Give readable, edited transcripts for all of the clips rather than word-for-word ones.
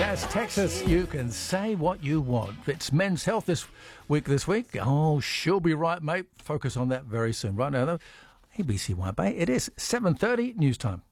That's Texas. You can say what you want. It's Men's Health this week. Oh, she'll be right, mate. Focus on that very soon. Right now, though, ABC White Bay. It is 7:30 news time.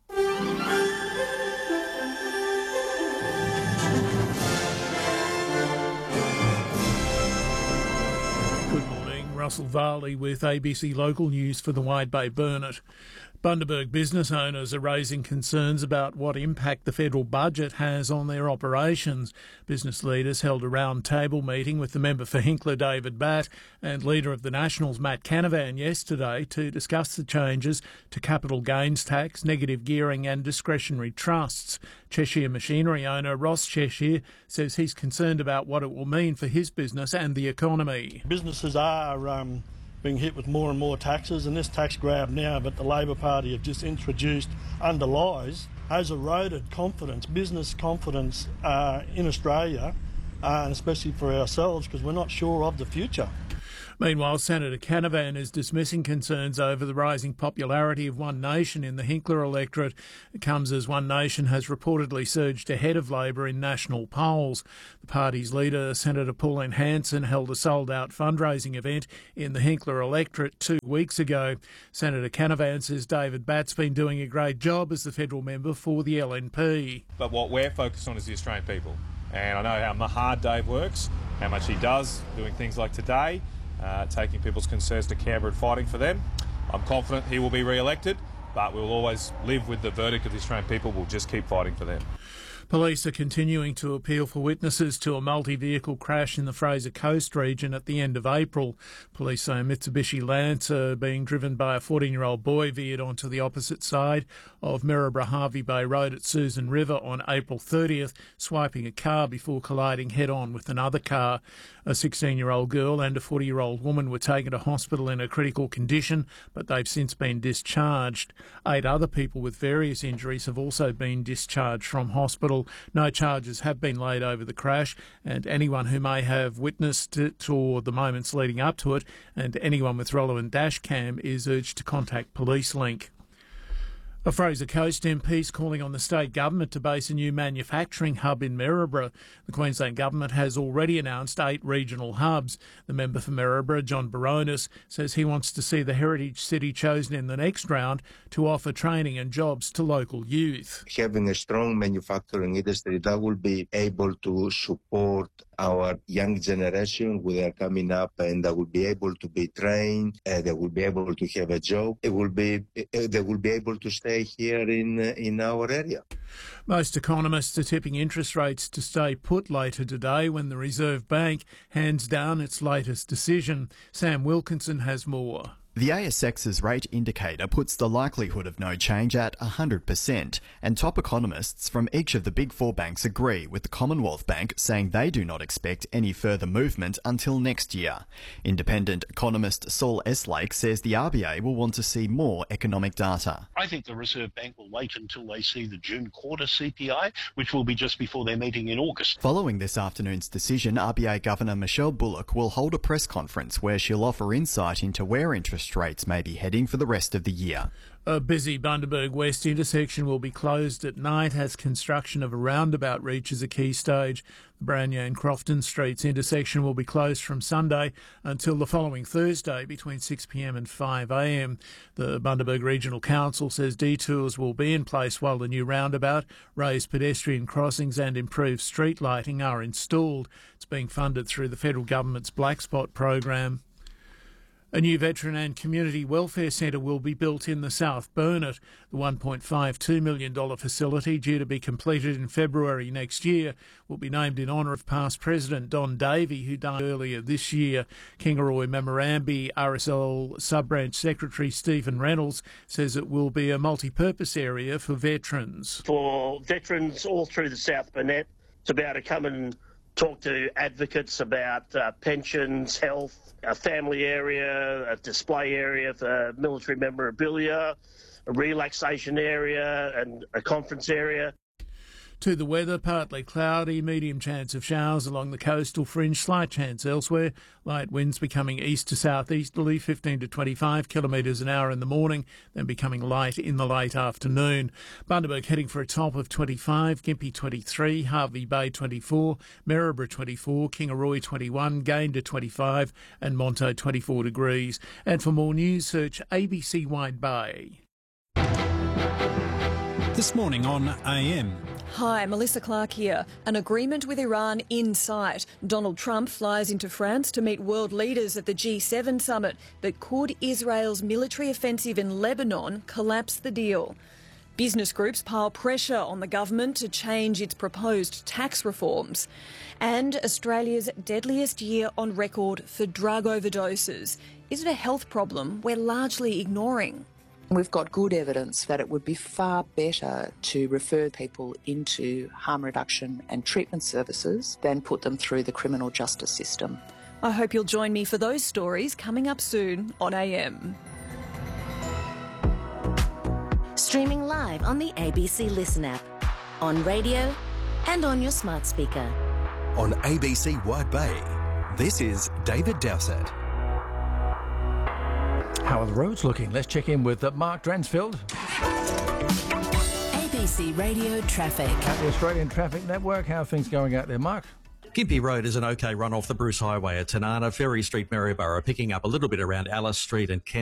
Good morning. Russell Varley with ABC Local News for the Wide Bay Burnett. Bundaberg business owners are raising concerns about what impact the federal budget has on their operations. Business leaders held a round-table meeting with the member for Hinkler, David Batt, and leader of the Nationals, Matt Canavan, yesterday to discuss the changes to capital gains tax, negative gearing and discretionary trusts. Cheshire machinery owner Ross Cheshire says he's concerned about what it will mean for his business and the economy. Businesses are being hit with more and more taxes, and this tax grab now that the Labor Party have just introduced under lies has eroded confidence, business confidence in Australia, and especially for ourselves, because we're not sure of the future. Meanwhile, Senator Canavan is dismissing concerns over the rising popularity of One Nation in the Hinkler electorate. It comes as One Nation has reportedly surged ahead of Labor in national polls. The party's leader, Senator Pauline Hanson, held a sold-out fundraising event in the Hinkler electorate 2 weeks ago. Senator Canavan says David Batt's been doing a great job as the federal member for the LNP. But what we're focused on is the Australian people. And I know how hard Dave works, how much he does, doing things like today. Taking people's concerns to Canberra and fighting for them. I'm confident he will be re-elected, but we'll always live with the verdict of the Australian people. We'll just keep fighting for them. Police are continuing to appeal for witnesses to a multi-vehicle crash in the Fraser Coast region at the end of April. Police say a Mitsubishi Lancer being driven by a 14-year-old boy veered onto the opposite side of Maryborough Harvey Bay Road at Susan River on April 30th, swiping a car before colliding head-on with another car. A 16-year-old girl and a 40-year-old woman were taken to hospital in a critical condition, but they've since been discharged. 8 other people with various injuries have also been discharged from hospital. No charges have been laid over the crash, and anyone who may have witnessed it or the moments leading up to it, and anyone with relevant dash cam is urged to contact Police Link. A Fraser Coast MP is calling on the state government to base a new manufacturing hub in Maryborough. The Queensland government has already announced 8 regional hubs. The member for Maryborough, John Baronis, says he wants to see the heritage city chosen in the next round to offer training and jobs to local youth. Having a strong manufacturing industry that will be able to support our young generation who are coming up, and they will be able to be trained, they will be able to have a job, they will be able to stay here in our area. Most economists are tipping interest rates to stay put later today when the Reserve Bank hands down its latest decision. Sam Wilkinson has more. The ASX's rate indicator puts the likelihood of no change at 100%, and top economists from each of the big 4 banks agree, with the Commonwealth Bank saying they do not expect any further movement until next year. Independent economist Saul Eslake says the RBA will want to see more economic data. I think the Reserve Bank will wait until they see the June quarter CPI, which will be just before their meeting in August. Following this afternoon's decision, RBA Governor Michelle Bullock will hold a press conference where she'll offer insight into where interest rates may be heading for the rest of the year. A busy Bundaberg West intersection will be closed at night as construction of a roundabout reaches a key stage. The Branya and Crofton Streets intersection will be closed from Sunday until the following Thursday between 6pm and 5am. The Bundaberg Regional Council says detours will be in place while the new roundabout, raised pedestrian crossings and improved street lighting are installed. It's being funded through the federal government's Black Spot program. A new veteran and community welfare centre will be built in the South Burnett. The $1.52 million facility, due to be completed in February next year, will be named in honour of past President Don Davey, who died earlier this year. Kingaroy Memorandum RSL Sub-Branch Secretary Stephen Reynolds says it will be a multi-purpose area for veterans. For veterans all through the South Burnett to be able to come and talk to advocates about pensions, health, a family area, a display area for military memorabilia, a relaxation area and a conference area. To the weather, partly cloudy, medium chance of showers along the coastal fringe, slight chance elsewhere. Light winds becoming east to southeasterly, 15 to 25 kilometres an hour in the morning, then becoming light in the late afternoon. Bundaberg heading for a top of 25, Gympie 23, Harvey Bay 24, Maryborough 24, Kingaroy 21, Gayndah 25 and Monto 24 degrees. And for more news, search ABC Wide Bay. This morning on AM. Hi, Melissa Clark here. An agreement with Iran in sight. Donald Trump flies into France to meet world leaders at the G7 summit. But could Israel's military offensive in Lebanon collapse the deal? Business groups pile pressure on the government to change its proposed tax reforms. And Australia's deadliest year on record for drug overdoses. Is it a health problem we're largely ignoring? We've got good evidence that it would be far better to refer people into harm reduction and treatment services than put them through the criminal justice system. I hope you'll join me for those stories coming up soon on AM. Streaming live on the ABC Listen app, on radio and on your smart speaker. On ABC Wide Bay, this is David Dowsett. How are the roads looking? Let's check in with Mark Dransfield. ABC Radio Traffic. At the Australian Traffic Network, how are things going out there, Mark? Gympie Road is an okay run off the Bruce Highway at Tanana. Ferry Street, Maryborough, picking up a little bit around Alice Street and Kent.